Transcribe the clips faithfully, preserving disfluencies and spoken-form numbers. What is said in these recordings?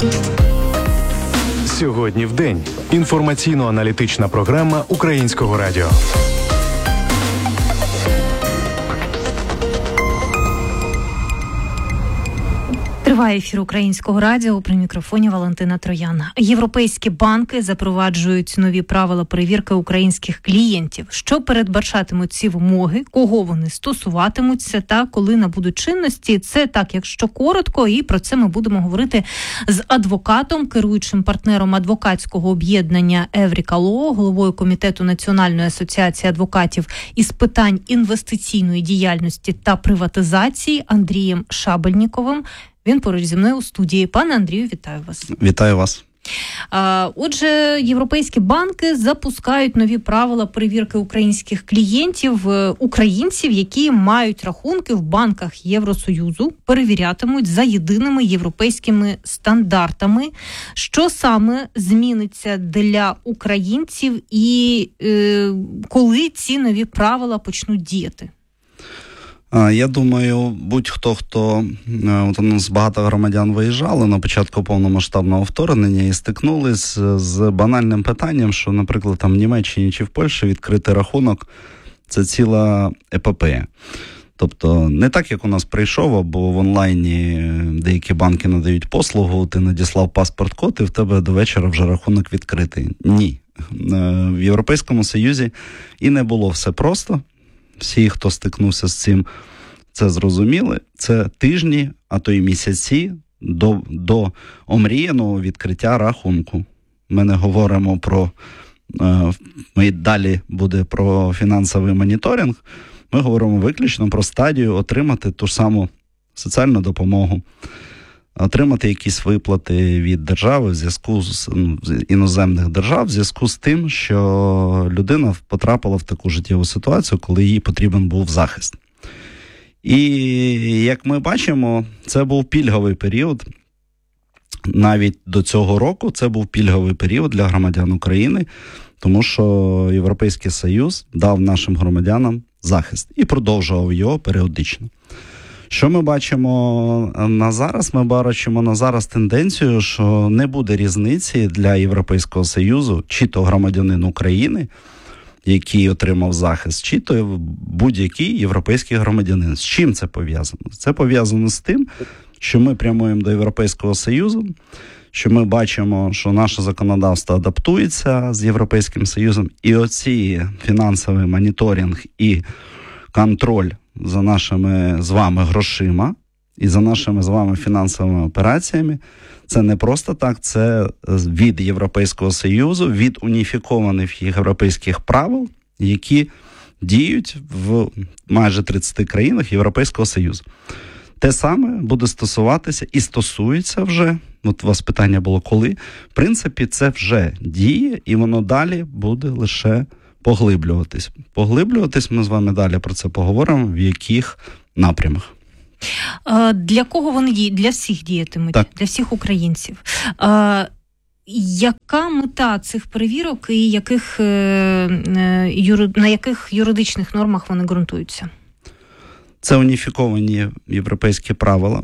Сьогодні в день. Інформаційно-аналітична програма Українського радіо. Триває ефір Українського радіо, при мікрофоні Валентина Троян. Європейські банки запроваджують нові правила перевірки українських клієнтів. Що передбачатимуть ці вимоги, кого вони стосуватимуться та коли набудуть чинності? Це так, якщо коротко, і про це ми будемо говорити з адвокатом, керуючим партнером адвокатського об'єднання Евріка Лоу, головою комітету Національної асоціації адвокатів із питань інвестиційної діяльності та приватизації Андрієм Шабельніковим. Він поруч зі мною у студії. Пане Андрію, вітаю вас. Вітаю вас. Отже, європейські банки запускають нові правила перевірки українських клієнтів. Українців, які мають рахунки в банках Євросоюзу, перевірятимуть за єдиними європейськими стандартами. Що саме зміниться для українців і е, коли ці нові правила почнуть діяти? Я думаю, будь-хто, хто, от у нас багато громадян виїжджали на початку повномасштабного вторгнення і стикнулись з банальним питанням, що, наприклад, там в Німеччині чи в Польщі відкрити рахунок – це ціла епопея. Тобто не так, як у нас прийшов, або в онлайні деякі банки надають послугу, ти надіслав паспорт-код і в тебе до вечора вже рахунок відкритий. Ні. В Європейському Союзі і не було все просто. Всі, хто стикнувся з цим, це зрозуміли. Це тижні, а то й місяці до, до омріяного відкриття рахунку. Ми не говоримо про, ми далі буде про фінансовий моніторинг, ми говоримо виключно про стадію отримати ту ж саму соціальну допомогу, отримати якісь виплати від держави в зв'язку з, ну, з іноземних держав, в зв'язку з тим, що людина потрапила в таку життєву ситуацію, коли їй потрібен був захист. І, як ми бачимо, це був пільговий період. Навіть до цього року це був пільговий період для громадян України, тому що Європейський Союз дав нашим громадянам захист і продовжував його періодично. Що ми бачимо на зараз? Ми бачимо на зараз тенденцію, що не буде різниці для Європейського Союзу, чи то громадянин України, який отримав захист, чи то будь-який європейський громадянин. З чим це пов'язано? Це пов'язано з тим, що ми прямуємо до Європейського Союзу, що ми бачимо, що наше законодавство адаптується з Європейським Союзом, і оці фінансовий моніторинг і контроль за нашими з вами грошима і за нашими з вами фінансовими операціями, це не просто так, це від Європейського Союзу, від уніфікованих європейських правил, які діють в майже тридцяти країнах Європейського Союзу. Те саме буде стосуватися і стосується вже, от у вас питання було коли, в принципі, це вже діє, і воно далі буде лише поглиблюватись. Поглиблюватись, ми з вами далі про це поговоримо, в яких напрямах. Для кого вони діють? Для всіх діятимуть, так. Для всіх українців. Яка мета цих перевірок і яких, на яких юридичних нормах вони ґрунтуються? Це уніфіковані європейські правила.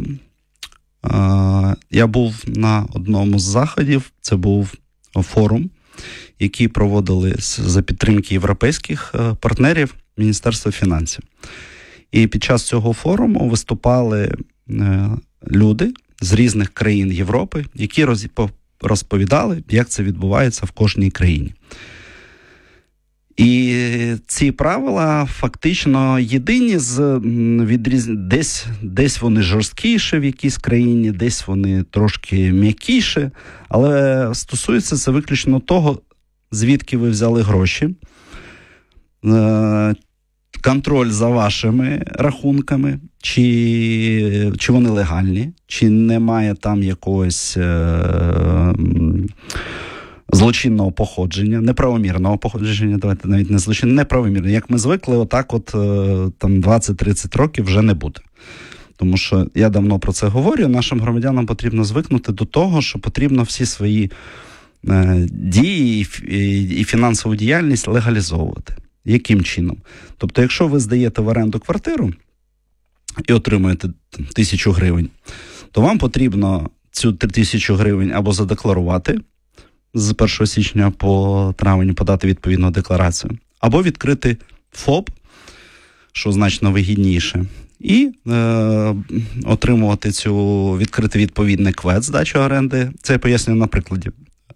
Я був на одному з заходів, це був форум, які проводили за підтримки європейських партнерів Міністерства фінансів. І під час цього форуму виступали люди з різних країн Європи, які розповідали, як це відбувається в кожній країні. І ці правила фактично єдині, з відріз... десь, десь вони жорсткіші в якійсь країні, десь вони трошки м'якіші, але стосується це виключно того, звідки ви взяли гроші, контроль за вашими рахунками, чи, чи вони легальні, чи немає там якогось е, злочинного походження, неправомірного походження, давайте навіть не злочинного, неправомірного. Як ми звикли, отак от там двадцять-тридцять років вже не буде. Тому що я давно про це говорю, нашим громадянам потрібно звикнути до того, що потрібно всі свої е, дії і, і фінансову діяльність легалізовувати. Яким чином? Тобто, якщо ви здаєте в оренду квартиру і отримуєте тисячу гривень, то вам потрібно цю тисячу гривень або задекларувати з першого січня по травень, подати відповідну декларацію, або відкрити ФОП, що значно вигідніше, і е, отримувати цю, відкрити відповідний квет здачу оренди. Це я пояснюю на прикладі.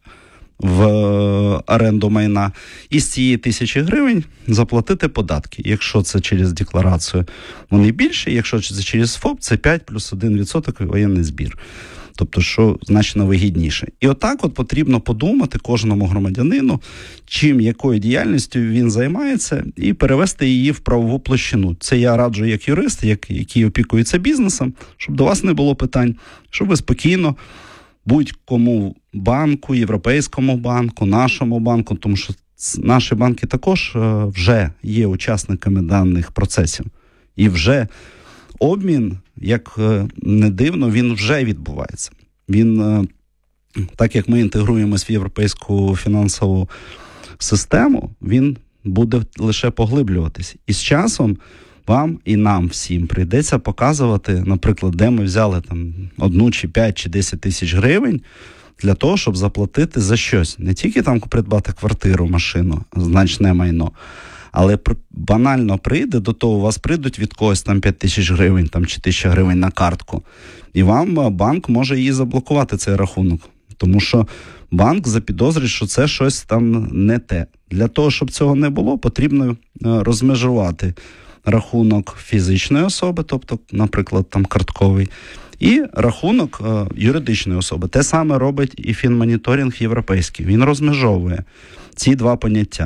В оренду майна, і з цієї тисячі гривень заплатити податки. Якщо це через декларацію, вони більше, якщо це через ФОП, це п'ять плюс один відсоток воєнний збір. Тобто, що значно вигідніше. І отак от потрібно подумати кожному громадянину, чим, якою діяльністю він займається, і перевести її в правову площину. Це я раджу як юрист, як, який опікується бізнесом, щоб до вас не було питань, щоб ви спокійно будь-кому банку, Європейському банку, нашому банку, тому що наші банки також вже є учасниками даних процесів. І вже обмін, як не дивно, він вже відбувається. Він, так як ми інтегруємось в європейську фінансову систему, він буде лише поглиблюватись. І з часом вам і нам всім прийдеться показувати, наприклад, де ми взяли там одну чи п'ять чи десять тисяч гривень для того, щоб заплатити за щось. Не тільки там придбати квартиру, машину, значне майно, але банально прийде до того, у вас прийдуть від когось там п'ять тисяч гривень там, чи тисяча гривень на картку, і вам банк може її заблокувати, цей рахунок. Тому що банк запідозрить, що це щось там не те. Для того, щоб цього не було, потрібно розмежувати рахунок фізичної особи, тобто, наприклад, там картковий, і рахунок е, юридичної особи. Те саме робить і фінмоніторинг європейський. Він розмежовує ці два поняття.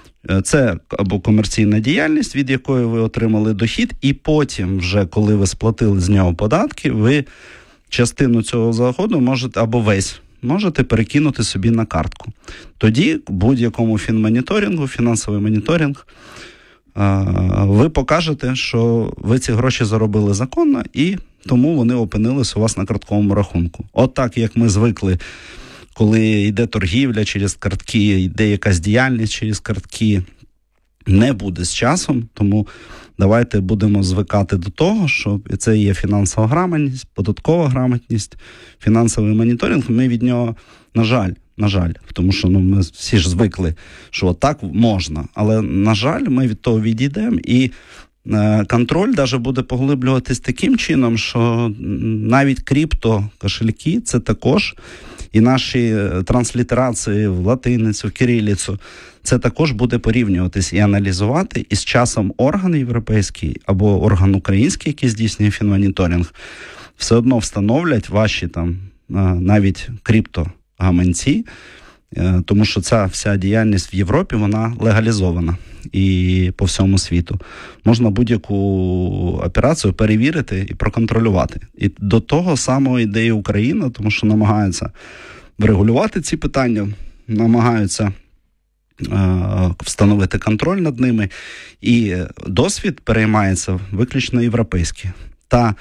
Це або комерційна діяльність, від якої ви отримали дохід, і потім вже, коли ви сплатили з нього податки, ви частину цього заходу можете, або весь, можете перекинути собі на картку. Тоді в будь-якому фінмоніторингу, фінансовий моніторинг, ви покажете, що ви ці гроші заробили законно, і тому вони опинились у вас на картковому рахунку. От так, як ми звикли, коли йде торгівля через картки, йде якась діяльність через картки, не буде з часом, тому давайте будемо звикати до того, що це є фінансова грамотність, податкова грамотність, фінансовий моніторинг, ми від нього, на жаль, на жаль, тому що ну, ми всі ж звикли, що так можна, але, на жаль, ми від того відійдемо, і е, контроль навіть буде поглиблюватись таким чином, що навіть крипто-кошельки – це також, і наші транслітерації в латиницю, в кирилицю, це також буде порівнюватись і аналізувати, і з часом орган європейський або орган український, який здійснює фінмоніторинг, все одно встановлять ваші там навіть криптогаманці, тому що ця вся діяльність в Європі, вона легалізована і по всьому світу. Можна будь-яку операцію перевірити і проконтролювати. І до того самого йде і Україна, тому що намагаються врегулювати ці питання, намагаються е- встановити контроль над ними, і досвід переймається виключно європейський. Та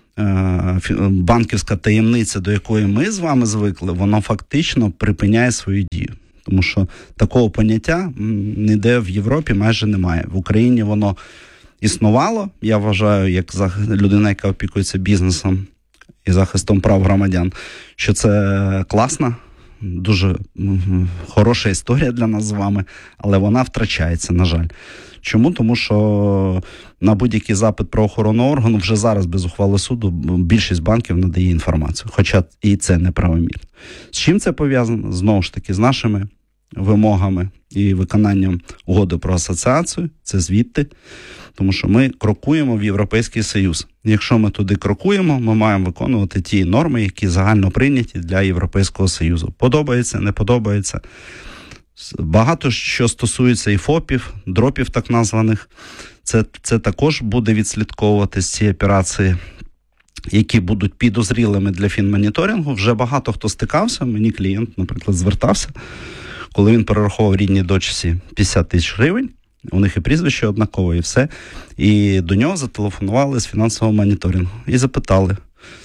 банківська таємниця, до якої ми з вами звикли, воно фактично припиняє свою дію. Тому що такого поняття ніде в Європі майже немає. В Україні воно існувало, я вважаю, як людина, яка опікується бізнесом і захистом прав громадян, що це класна, дуже хороша історія для нас з вами, але вона втрачається, на жаль. Чому? Тому що на будь-який запит правоохоронного органу вже зараз без ухвали суду більшість банків надає інформацію, хоча і це неправомірно. З чим це пов'язано? Знову ж таки, з нашими вимогами і виконанням угоди про асоціацію, це звідти, тому що ми крокуємо в Європейський Союз. Якщо ми туди крокуємо, ми маємо виконувати ті норми, які загально прийняті для Європейського Союзу. Подобається, не подобається. Багато що стосується і ФОПів, дропів так названих, це, це також буде відслідковуватись ці операції, які будуть підозрілими для фінмоніторингу. Вже багато хто стикався, мені клієнт, наприклад, звертався, коли він перераховував рідній дочці п'ятдесят тисяч гривень, у них і прізвище однакове, і все, і до нього зателефонували з фінансового моніторингу і запитали,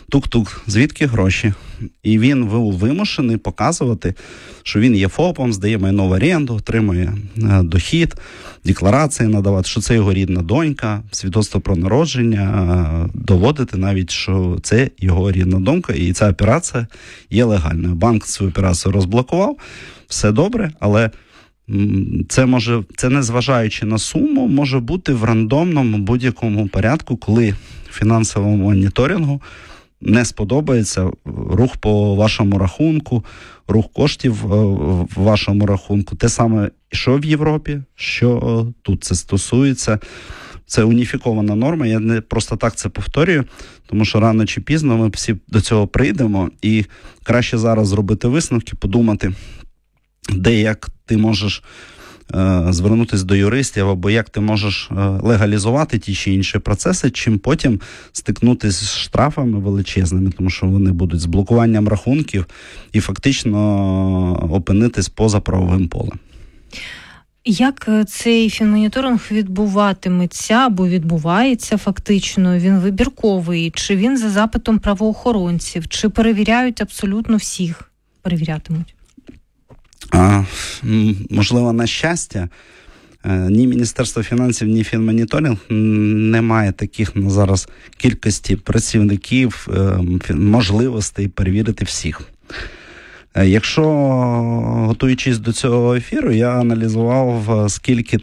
тук-тук, звідки гроші? І він вимушений показувати, що він є ФОПом, здає майно в оренду, отримує дохід, декларації надавати, що це його рідна донька, свідоцтво про народження, доводити навіть, що це його рідна донька, і ця операція є легальною. Банк цю операцію розблокував, все добре, але це може, це не зважаючи на суму, може бути в рандомному будь-якому порядку, коли фінансовому моніторингу не сподобається рух по вашому рахунку, рух коштів в вашому рахунку. Те саме, що в Європі, що тут це стосується. Це уніфікована норма, я не просто так це повторюю, тому що рано чи пізно ми всі до цього прийдемо, і краще зараз зробити висновки, подумати, де як ти можеш е, звернутися до юристів, або як ти можеш е, легалізувати ті чи інші процеси, чим потім стикнутися з штрафами величезними, тому що вони будуть з блокуванням рахунків і фактично опинитись поза правовим полем. Як цей фінмоніторинг відбуватиметься або відбувається фактично? Він вибірковий? Чи він за запитом правоохоронців? Чи перевіряють абсолютно всіх? Перевірятимуть? А, можливо, на щастя, ні Міністерство фінансів, ні Фінмоніторинг не має таких на зараз кількості працівників, можливостей перевірити всіх. Якщо, готуючись до цього ефіру, я аналізував, скільки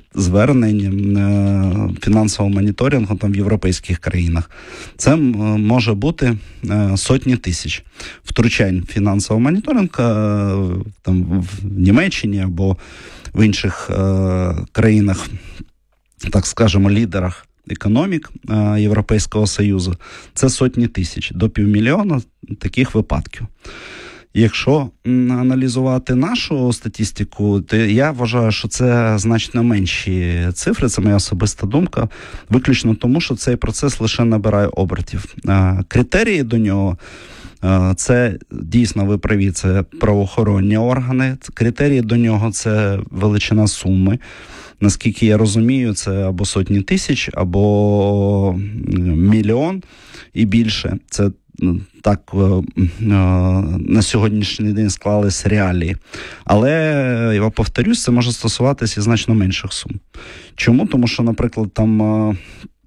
звернень фінансового моніторингу там в європейських країнах. Це може бути сотні тисяч втручань фінансового моніторингу там в Німеччині або в інших країнах, так скажемо, лідерах економік Європейського Союзу. Це сотні тисяч, до півмільйона таких випадків. Якщо аналізувати нашу статистику, то я вважаю, що це значно менші цифри, це моя особиста думка, виключно тому, що цей процес лише набирає обертів. Критерії до нього – це дійсно, ви праві, це правоохоронні органи, критерії до нього – це величина суми. Наскільки я розумію, це або сотні тисяч, або мільйон і більше. Це так на сьогоднішній день склались реалії. Але, я повторюсь, це може стосуватися і значно менших сум. Чому? Тому що, наприклад, там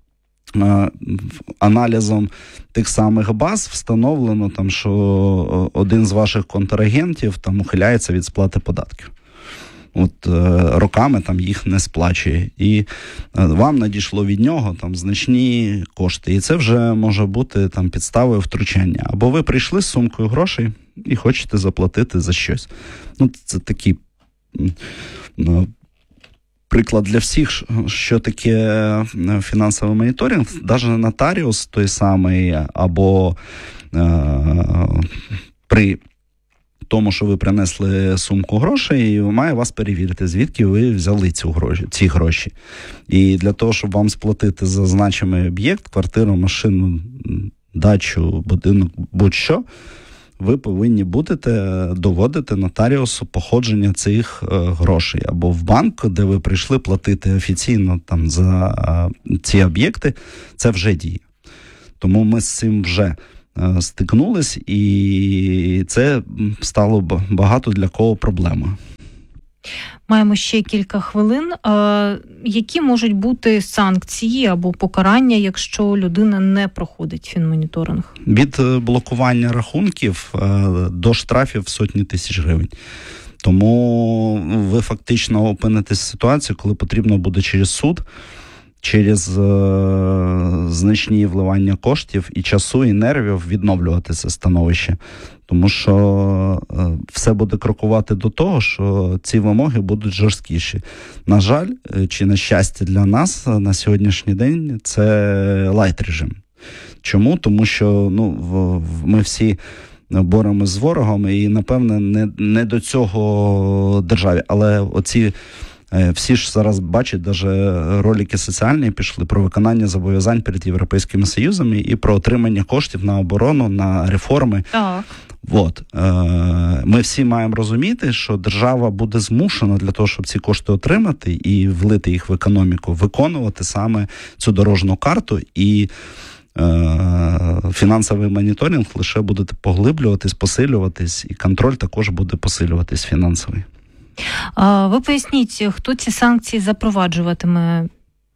аналізом тих самих баз встановлено, там, що один з ваших контрагентів там ухиляється від сплати податків. От е, роками там їх не сплачує. І е, вам надійшло від нього там значні кошти. І це вже може бути там підставою втручання. Або ви прийшли з сумкою грошей і хочете заплатити за щось. Ну, це такий е, приклад для всіх, що таке фінансовий моніторинг. Навіть нотаріус той самий, або е, при тому, що ви принесли сумку грошей, і має вас перевірити, звідки ви взяли цю гроші, ці гроші. І для того, щоб вам сплатити за значимий об'єкт, квартиру, машину, дачу, будинок, будь-що, ви повинні будете доводити нотаріусу походження цих е, грошей. Або в банк, де ви прийшли платити офіційно там за е, ці об'єкти, це вже діє. Тому ми з цим вже стикнулись, і це стало багато для кого проблемою. Маємо ще кілька хвилин. Які можуть бути санкції або покарання, якщо людина не проходить фінмоніторинг? Від блокування рахунків до штрафів в сотні тисяч гривень. Тому ви фактично опинитесь в ситуації, коли потрібно буде через суд, через е, значні вливання коштів і часу, і нервів відновлювати це становище. Тому що е, все буде крокувати до того, що ці вимоги будуть жорсткіші. На жаль, чи на щастя для нас, на сьогоднішній день це лайт-режим. Чому? Тому що ну, в, в, ми всі боремось з ворогом, і, напевне, не, не до цього державі. Але оці всі ж зараз бачать, навіть ролики соціальні пішли про виконання зобов'язань перед Європейським Союзом і про отримання коштів на оборону, на реформи. Так. От. Ми всі маємо розуміти, що держава буде змушена для того, щоб ці кошти отримати і влити їх в економіку, виконувати саме цю дорожню карту. І фінансовий моніторинг лише буде поглиблюватись, посилюватись, і контроль також буде посилюватись фінансовий. А ви поясніть, хто ці санкції запроваджуватиме?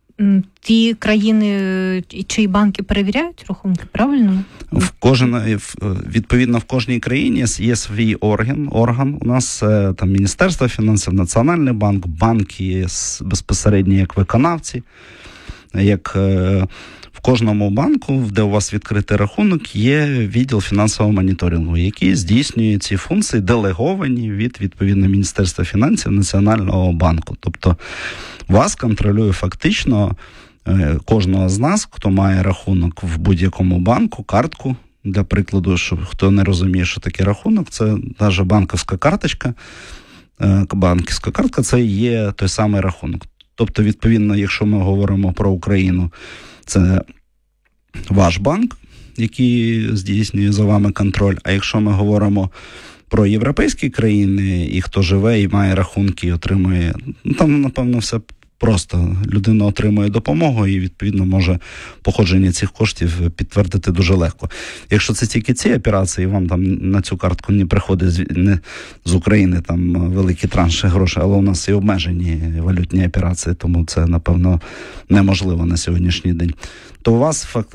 Ті країни, чиї банки перевіряють рахунки, правильно? В кожен, відповідно, в кожній країні є свій орган. орган. У нас там Міністерство фінансів, Національний банк, банки є безпосередньо як виконавці, як в кожному банку, де у вас відкритий рахунок, є відділ фінансового моніторингу, який здійснює ці функції, делеговані від, відповідно, Міністерства фінансів, Національного банку. Тобто вас контролює фактично кожного з нас, хто має рахунок в будь-якому банку, картку. Для прикладу, що хто не розуміє, що таке рахунок, це навіть банківська карточка, банківська картка, це є той самий рахунок. Тобто, відповідно, якщо ми говоримо про Україну, це ваш банк, який здійснює за вами контроль. А якщо ми говоримо про європейські країни, і хто живе і має рахунки, і отримує, ну, там, напевно, все просто. Людина отримує допомогу і, відповідно, може походження цих коштів підтвердити дуже легко. Якщо це тільки ці операції, вам там на цю картку не приходить з, не, з України там великі транші грошей, але у нас і обмежені валютні операції, тому це, напевно, неможливо на сьогоднішній день. То у вас факт,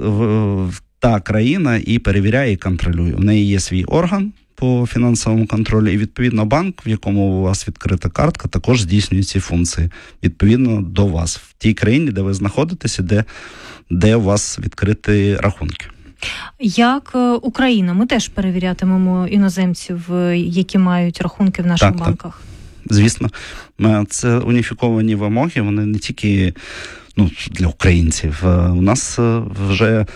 та країна і перевіряє, і контролює. У неї є свій орган по фінансовому контролю, і, відповідно, банк, в якому у вас відкрита картка, також здійснює ці функції, відповідно до вас, в тій країні, де ви знаходитеся, де, де у вас відкриті рахунки. Як Україна, ми теж перевірятимемо іноземців, які мають рахунки в наших так, банках? Так. Звісно. Це уніфіковані вимоги, вони не тільки ну, для українців. У нас вже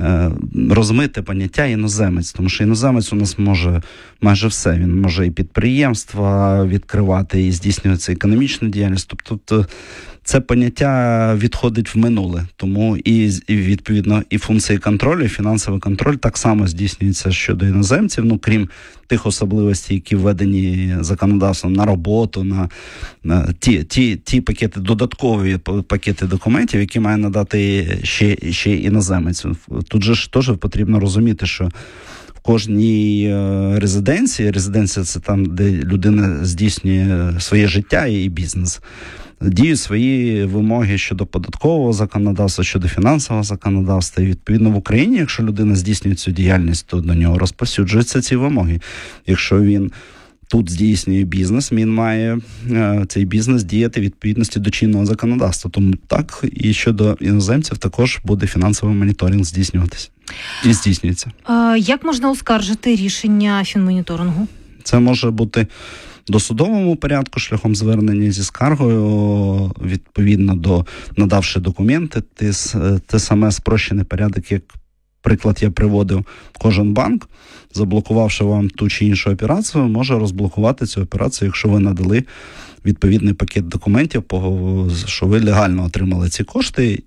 розмите поняття іноземець, тому що іноземець у нас може майже все. Він може і підприємства відкривати, і здійснювати економічну діяльність. Тобто це поняття відходить в минуле. Тому і, і відповідно, і функції контролю, і фінансовий контроль так само здійснюється щодо іноземців, ну, крім тих особливостей, які введені законодавством на роботу, на, на ті, ті, ті пакети, додаткові пакети документів, які має надати ще, ще іноземець. Тут же ж теж потрібно розуміти, що в кожній резиденції, резиденція – це там, де людина здійснює своє життя і бізнес, діють свої вимоги щодо податкового законодавства, щодо фінансового законодавства. І, відповідно, в Україні, якщо людина здійснює цю діяльність, то до нього розповсюджуються ці вимоги. Якщо він тут здійснює бізнес, він має е, цей бізнес діяти в відповідності до чинного законодавства. Тому так, і щодо іноземців також буде фінансовий моніторинг здійснюватися. І здійснюється. А як можна оскаржити рішення фінмоніторингу? Це може бути досудовому порядку, шляхом звернення зі скаргою, відповідно до надавши документи, те, те саме спрощений порядок, як приклад я приводив, кожен банк, заблокувавши вам ту чи іншу операцію, може розблокувати цю операцію, якщо ви надали відповідний пакет документів, що ви легально отримали ці кошти,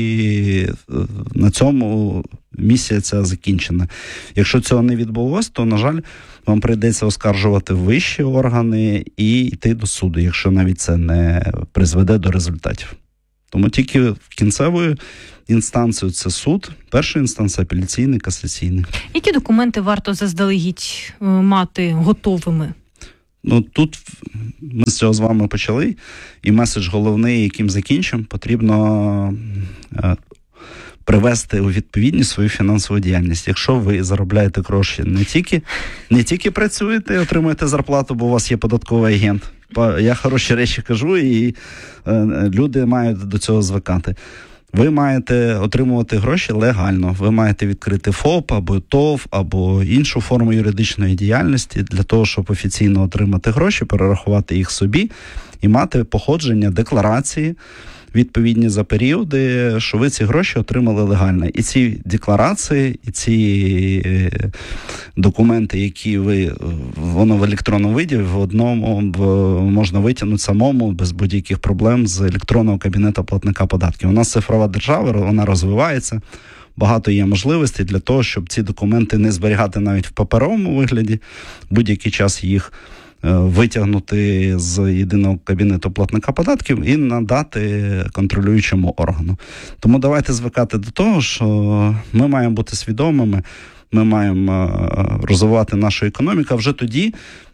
і на цьому місія ця закінчена. Якщо цього не відбулося, то, на жаль, вам прийдеться оскаржувати вищі органи і йти до суду, якщо навіть це не призведе до результатів. Тому тільки в кінцевою інстанцією це суд, перша інстанція, апеляційний, касаційний. Які документи варто заздалегідь мати готовими? Ну, тут ми з цього з вами почали, і меседж головний, яким закінчимо, потрібно е, привести у відповідність свою фінансову діяльність. Якщо ви заробляєте гроші не тільки, не тільки працюєте, отримуєте зарплату, бо у вас є податковий агент. Я хороші речі кажу, і е, люди мають до цього звикати. Ви маєте отримувати гроші легально. Ви маєте відкрити ФОП, або ТОВ, або іншу форму юридичної діяльності для того, щоб офіційно отримати гроші, перерахувати їх собі і мати походження, декларації відповідні за періоди, що ви ці гроші отримали легально. І ці декларації, і ці документи, які ви, воно в електронному виді, в одному в, можна витягнути самому без будь-яких проблем з електронного кабінету платника податків. У нас цифрова держава, вона розвивається. Багато є можливостей для того, щоб ці документи не зберігати навіть в паперовому вигляді, в будь-який час їх витягнути з єдиного кабінету платника податків і надати контролюючому органу. Тому давайте звикати до того, що ми маємо бути свідомими, ми маємо розвивати нашу економіку, а вже тоді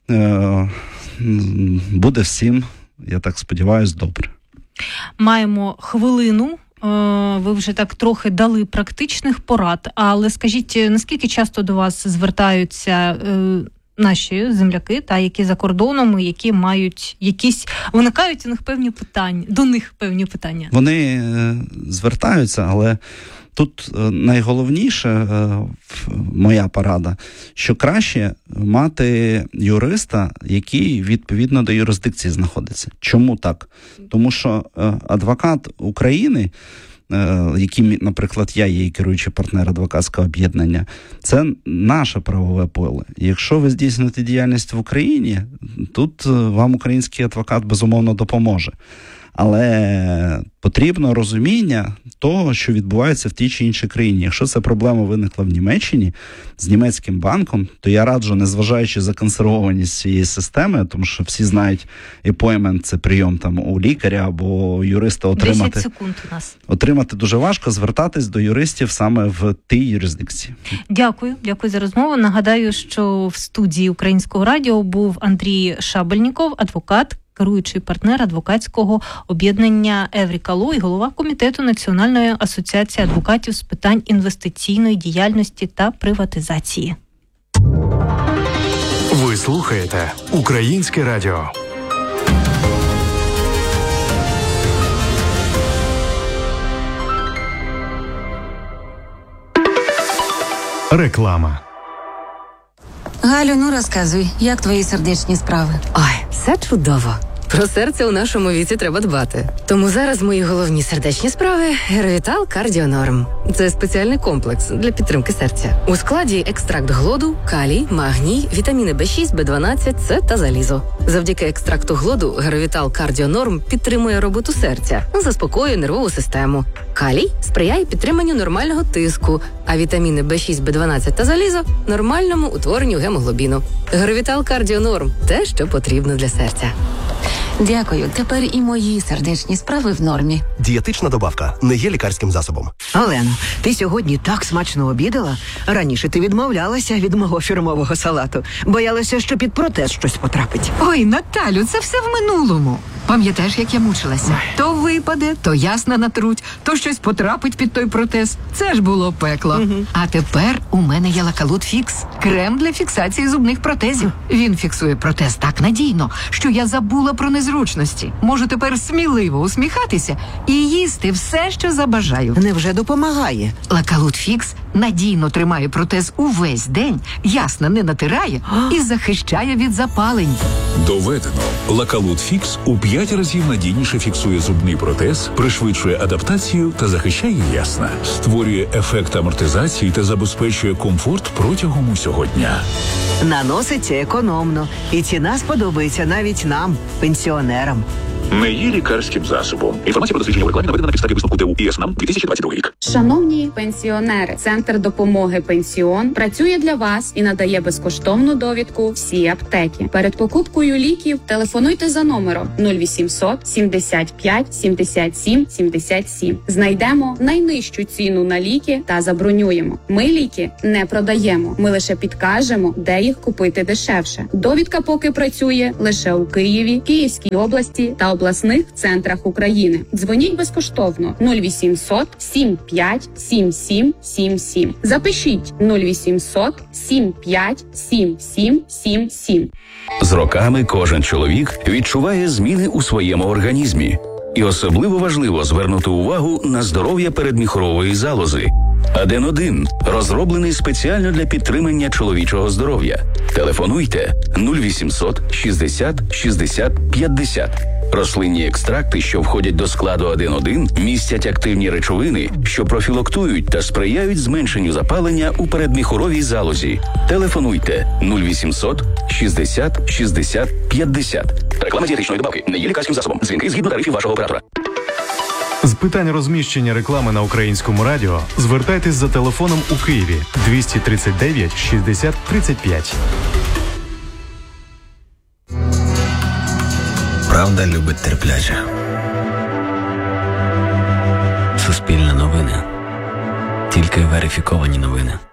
буде всім, я так сподіваюся, добре. Маємо хвилину. Ви вже так трохи дали практичних порад, але скажіть, наскільки часто до вас звертаються наші земляки, та які за кордоном, які мають якісь, виникають у них певні питання, до них певні питання? Вони звертаються, але тут найголовніше, моя порада, що краще мати юриста, який відповідно до юрисдикції знаходиться. Чому так? Тому що адвокат України, яким, наприклад, я є керуючий партнер адвокатського об'єднання, це наше правове поле. Якщо ви здійснюєте діяльність в Україні, тут вам український адвокат, безумовно, допоможе. Але потрібно розуміння того, що відбувається в тій чи іншій країні. Якщо ця проблема виникла в Німеччині з німецьким банком, то я раджу, незважаючи законсервованість цієї системи, тому що всі знають, appointment – це прийом там у лікаря або юриста отримати. десять секунд у нас. Отримати дуже важко, звертатись до юристів саме в тій юрисдикції. Дякую. Дякую за розмову. Нагадаю, що в студії Українського радіо був Андрій Шабельніков, адвокат, керуючий партнер адвокатського об'єднання Евріка Ло і голова комітету Національної асоціації адвокатів з питань інвестиційної діяльності та приватизації. Ви слухаєте Українське радіо. Реклама. Галю, ну розказуй, як твої сердечні справи? Ой, все чудово. Про серце у нашому віці треба дбати. Тому зараз мої головні сердечні справи – Геровітал Кардіонорм. Це спеціальний комплекс для підтримки серця. У складі екстракт глоду, калій, магній, вітаміни Б шість, Б дванадцять, С та залізо. Завдяки екстракту глоду Геровітал Кардіонорм підтримує роботу серця, заспокоює нервову систему. Калій сприяє підтриманню нормального тиску, а вітаміни Б шість, Б дванадцять та залізо – нормальному утворенню гемоглобіну. Геровітал Кардіонорм – те, що потрібно для серця. Дякую. Тепер і мої сердечні справи в нормі. Дієтична добавка не є лікарським засобом. Олено, ти сьогодні так смачно обідала. Раніше ти відмовлялася від мого фірмового салату. Боялася, що під протез щось потрапить. Ой, Наталю, це все в минулому. Пам'ятаєш, як я мучилася? То випаде, то ясна натруть, то щось потрапить під той протез. Це ж було пекло. Угу. А тепер у мене є Лакалут Фікс. Крем для фіксації зубних протезів. Він фіксує протез так надійно, що я забула про незручності. Можу тепер сміливо усміхатися і їсти все, що забажаю. Невже допомагає? Лакалут Фікс надійно тримає протез увесь день, ясно не натирає і захищає від запалень. Доведено. Лакалут Фікс у п'ять разів надійніше фіксує зубний протез, пришвидшує адаптацію та захищає ясна. Створює ефект амортизації та забезпечує комфорт протягом усього дня. Наноситься економно. І ціна сподобається навіть нам, пенсіонерам. Не є лікарським засобом. Інформація про дослідження в рекламі наведена на підставі висновку ТУ ІСНАМ дві тисячі двадцять другий рік. Шановні пенсіонери, Центр допомоги Пенсіон працює для вас і надає безкоштовну довідку всі аптеки. Перед покупкою ліків телефонуйте за номером нуль вісімсот сімдесят п'ять сімдесят сім сімдесят сім. Знайдемо найнижчу ціну на ліки та забронюємо. Ми ліки не продаємо. Ми лише підкажемо, де їх купити дешевше. Довідка поки працює лише у Києві, Київській області та обласних центрах України. Дзвоніть безкоштовно нуль вісімсот сім п'ять сім сім сім сім. Запишіть нуль вісімсот сім п'ять сім сім сім сім. З роками кожен чоловік відчуває зміни у своєму організмі. І особливо важливо звернути увагу на здоров'я передміхорової залози. Аден один розроблений спеціально для підтримання чоловічого здоров'я. Телефонуйте нуль вісімсот шістдесят шістдесят п'ятдесят. Рослинні екстракти, що входять до складу Аден один, містять активні речовини, що профілактують та сприяють зменшенню запалення у передміхоровій залозі. Телефонуйте нуль вісімсот шістдесят шістдесят п'ятдесят. Реклама дієтичної добавки не є лікарським засобом. Дзвінки згідно тарифів вашого оператора. З питань розміщення реклами на Українському радіо звертайтесь за телефоном у Києві двісті тридцять дев'ять шістдесят тридцять п'ять. правда любить терпляче. Суспільне новини. Тільки верифіковані новини.